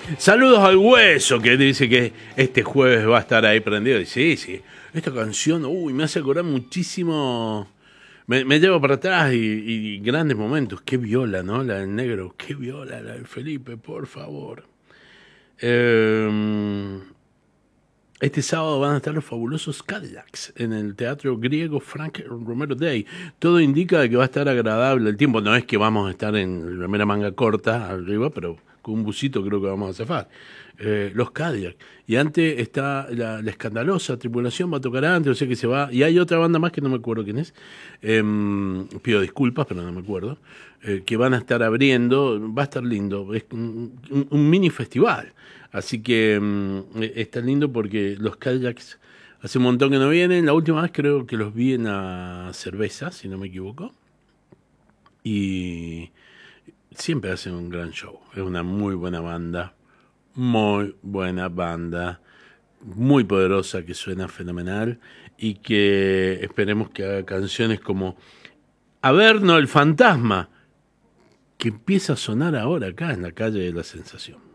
Saludos al Hueso, que dice que este jueves va a estar ahí prendido. Y sí, esta canción, me hace acordar muchísimo. Me lleva para atrás y grandes momentos. Qué viola, ¿no? La del negro. Qué viola la del Felipe, por favor. Este sábado van a estar los fabulosos Cadillacs en el Teatro Griego Frank Romero Day. Todo indica que va a estar agradable el tiempo. No es que vamos a estar en remera manga corta arriba, pero con un busito creo que vamos a zafar. Los Cadillacs. Y antes está la escandalosa Tripulación, va a tocar antes, o sea que se va. Y hay otra banda más que no me acuerdo quién es. Pido disculpas, pero no me acuerdo. Que van a estar abriendo. Va a estar lindo. Es un mini festival. Así que está lindo porque los Cadillacs hace un montón que no vienen. La última vez creo que los vi en la Cerveza, si no me equivoco. Y siempre hacen un gran show. Es una muy buena banda. Muy buena banda. Muy poderosa, que suena fenomenal. Y que esperemos que haga canciones como Averno el Fantasma, que empieza a sonar ahora acá en la calle de la Sensación.